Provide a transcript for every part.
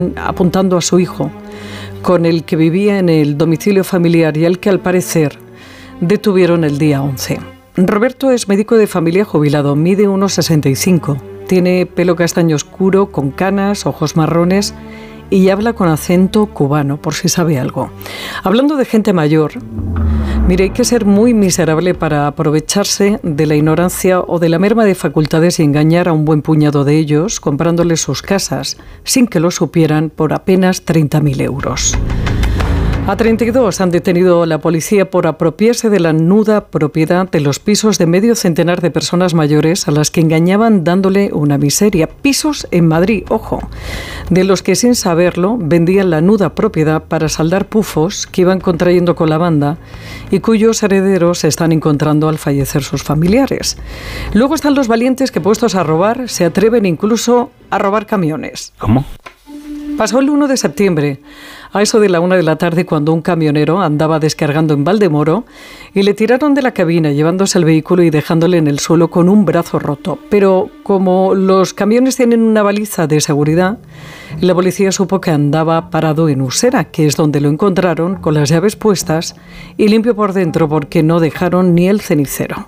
apuntando a su hijo, con el que vivía en el domicilio familiar y al que al parecer detuvieron el día 11. Roberto es médico de familia jubilado, mide 1,65, tiene pelo castaño oscuro, con canas, ojos marrones y habla con acento cubano, por si sabe algo. Hablando de gente mayor, mire, hay que ser muy miserable para aprovecharse de la ignorancia o de la merma de facultades y engañar a un buen puñado de ellos comprándoles sus casas sin que lo supieran por apenas 30.000 euros. A 32 han detenido la policía por apropiarse de la nuda propiedad de los pisos de medio centenar de personas mayores a las que engañaban dándole una miseria. Pisos en Madrid, ojo, de los que sin saberlo vendían la nuda propiedad para saldar pufos que iban contrayendo con la banda y cuyos herederos se están encontrando al fallecer sus familiares. Luego están los valientes que, puestos a robar, se atreven incluso a robar camiones. ¿Cómo? Pasó el 1 de septiembre, a eso de la 1 de la tarde, cuando un camionero andaba descargando en Valdemoro y le tiraron de la cabina llevándose el vehículo y dejándole en el suelo con un brazo roto. Pero como los camiones tienen una baliza de seguridad, la policía supo que andaba parado en Usera, que es donde lo encontraron con las llaves puestas y limpio por dentro porque no dejaron ni el cenicero.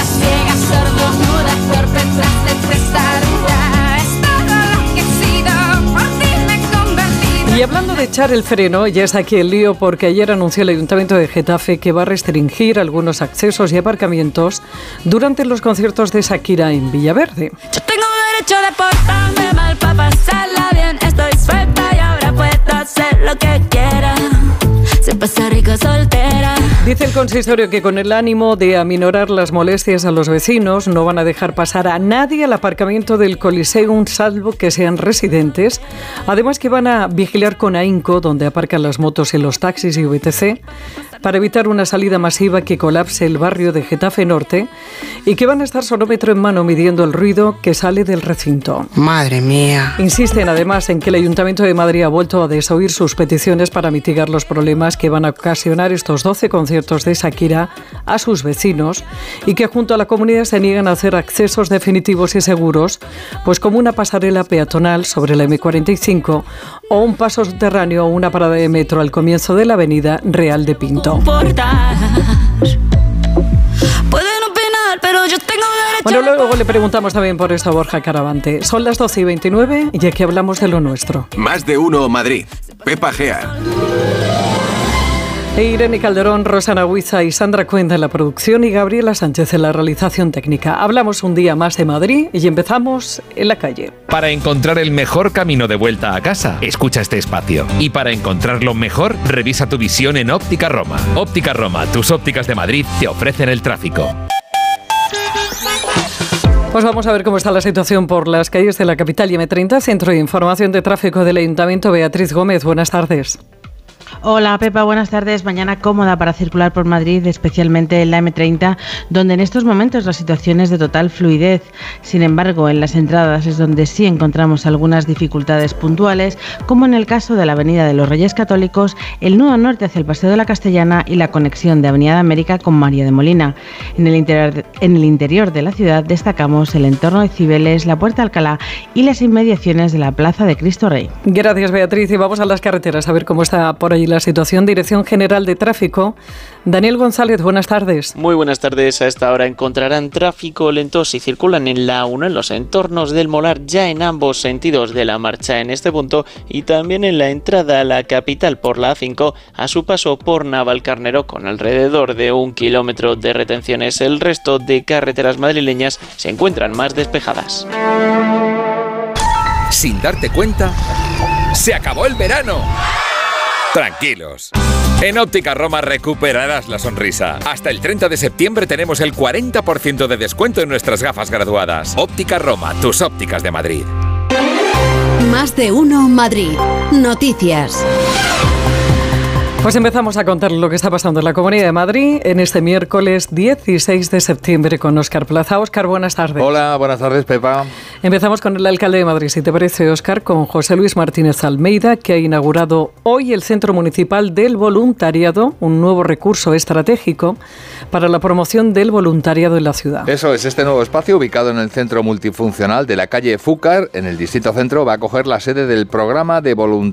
Y hablando de echar el freno, ya está aquí el lío porque ayer anunció el Ayuntamiento de Getafe que va a restringir algunos accesos y aparcamientos durante los conciertos de Shakira en Villaverde. Yo tengo derecho de portarme mal para pasarla bien. Estoy suelta y ahora puedo hacer lo que quiera. Se pasa rico soltera. Dice el consistorio que con el ánimo de aminorar las molestias a los vecinos no van a dejar pasar a nadie al aparcamiento del Coliseum salvo que sean residentes. Además que van a vigilar con ahínco donde aparcan las motos y los taxis y VTC para evitar una salida masiva que colapse el barrio de Getafe Norte y que van a estar sonómetro en mano midiendo el ruido que sale del recinto. Madre mía. Insisten además en que el Ayuntamiento de Madrid ha vuelto a desoír sus peticiones para mitigar los problemas que van a ocasionar estos 12 conciertos de Shakira a sus vecinos y que junto a la comunidad se niegan a hacer accesos definitivos y seguros, pues como una pasarela peatonal sobre la M45 o un paso subterráneo o una parada de metro al comienzo de la avenida Real de Pinto. Bueno, luego le preguntamos también por esto a Borja Caravante. Son las 12:29 y aquí hablamos de lo nuestro. Más de uno Madrid. Pepa Gea. Irene Calderón, Rosana Huiza y Sandra Cuenda en la producción y Gabriela Sánchez en la realización técnica. Hablamos un día más de Madrid y empezamos en la calle. Para encontrar el mejor camino de vuelta a casa, escucha este espacio. Y para encontrarlo mejor, revisa tu visión en Óptica Roma. Óptica Roma, tus ópticas de Madrid te ofrecen el tráfico. Pues vamos a ver cómo está la situación por las calles de la capital y M30, Centro de Información de Tráfico del Ayuntamiento. Beatriz Gómez, buenas tardes. Hola Pepa, buenas tardes. Mañana cómoda para circular por Madrid, especialmente en la M30, donde en estos momentos la situación es de total fluidez. Sin embargo, en las entradas es donde sí encontramos algunas dificultades puntuales, como en el caso de la Avenida de los Reyes Católicos, el nudo norte hacia el Paseo de la Castellana y la conexión de Avenida de América con María de Molina. En el interior de la ciudad destacamos el entorno de Cibeles, la Puerta Alcalá y las inmediaciones de la Plaza de Cristo Rey. Gracias, Beatriz. Y vamos a las carreteras a ver cómo está por allí la situación. Dirección General de Tráfico. Daniel González, buenas tardes. Muy buenas tardes. A esta hora encontrarán tráfico lento si circulan en la A1 en los entornos del Molar, ya en ambos sentidos de la marcha en este punto, y también en la entrada a la capital por la A5 a su paso por Navalcarnero, con alrededor de 1 kilómetro de retenciones. El resto de carreteras madrileñas se encuentran más despejadas. Sin darte cuenta, ¡se acabó el verano! Tranquilos. En Óptica Roma recuperarás la sonrisa. Hasta el 30 de septiembre tenemos el 40% de descuento en nuestras gafas graduadas. Óptica Roma, tus ópticas de Madrid. Más de uno Madrid. Noticias. Pues empezamos a contar lo que está pasando en la Comunidad de Madrid en este miércoles 16 de septiembre con Óscar Plaza. Óscar, buenas tardes. Hola, buenas tardes, Pepa. Empezamos con el alcalde de Madrid, si te parece, Óscar, con José Luis Martínez Almeida, que ha inaugurado hoy el Centro Municipal del Voluntariado, un nuevo recurso estratégico para la promoción del voluntariado en la ciudad. Eso es, este nuevo espacio ubicado en el centro multifuncional de la calle Fúcar, en el Distrito Centro, va a acoger la sede del programa de voluntariado